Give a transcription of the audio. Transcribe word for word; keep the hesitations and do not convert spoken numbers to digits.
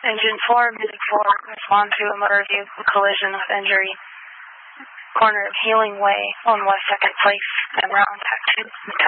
Engine four, Music four, respond to a motor vehicle collision with injury. Corner of Healing Way on West second Place and Round Taxi.